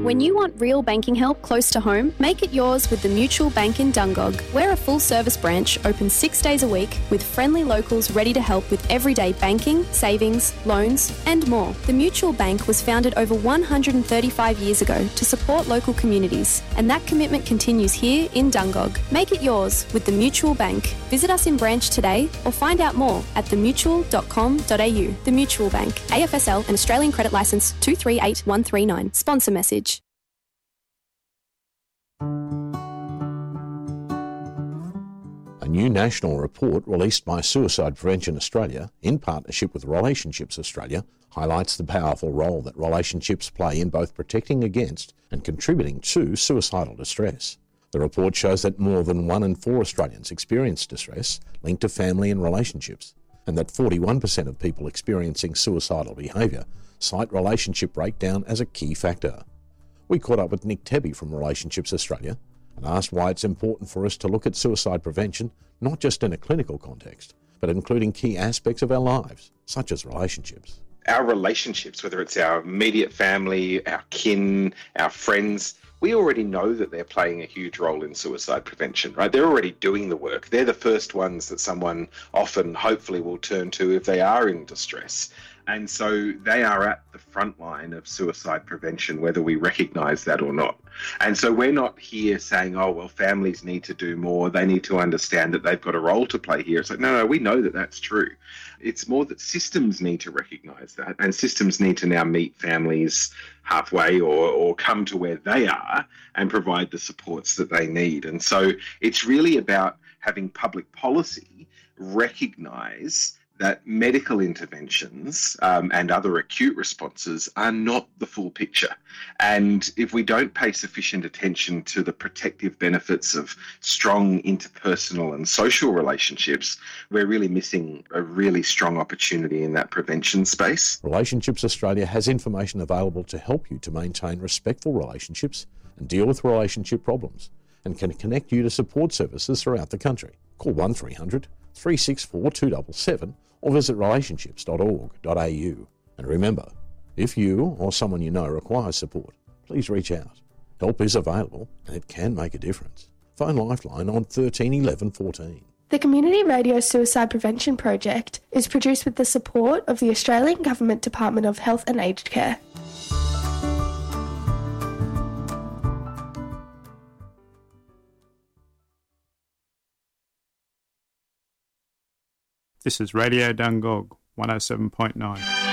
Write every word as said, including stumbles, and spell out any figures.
When you want real banking help close to home, make it yours with the Mutual Bank in Dungog. We're a full-service branch open six days a week with friendly locals ready to help with everyday banking, savings, loans and more. The Mutual Bank was founded over one hundred thirty-five years ago to support local communities, and that commitment continues here in Dungog. Make it yours with the Mutual Bank. Visit us in branch today or find out more at the mutual dot com dot a u. The Mutual Bank, A F S L and Australian Credit Licence two three eight one three nine. Sponsor message. A new national report released by Suicide Prevention Australia in partnership with Relationships Australia highlights the powerful role that relationships play in both protecting against and contributing to suicidal distress. The report shows that more than one in four Australians experience distress linked to family and relationships, and that forty-one percent of people experiencing suicidal behaviour cite relationship breakdown as a key factor. We caught up with Nick Tebby from Relationships Australia and asked why it's important for us to look at suicide prevention not just in a clinical context, but including key aspects of our lives, such as relationships. Our relationships, whether it's our immediate family, our kin, our friends, we already know that they're playing a huge role in suicide prevention, right? They're already doing the work. They're the first ones that someone often, hopefully, will turn to if they are in distress. And so they are at the front line of suicide prevention, whether we recognise that or not. And so we're not here saying, oh, well, families need to do more. They need to understand that they've got a role to play here. It's like, no, no, we know that that's true. It's more that systems need to recognise that, and systems need to now meet families halfway or, or come to where they are and provide the supports that they need. And so it's really about having public policy recognise that medical interventions um, and other acute responses are not the full picture. And if we don't pay sufficient attention to the protective benefits of strong interpersonal and social relationships, we're really missing a really strong opportunity in that prevention space. Relationships Australia has information available to help you to maintain respectful relationships and deal with relationship problems, and can connect you to support services throughout the country. Call one three hundred, three six four, two seven seven or visit relationships dot org dot a u. And remember, if you or someone you know requires support, please reach out. Help is available and it can make a difference. Phone Lifeline on thirteen eleven fourteen. The Community Radio Suicide Prevention Project is produced with the support of the Australian Government Department of Health and Aged Care. This is Radio Dungog, one oh seven point nine.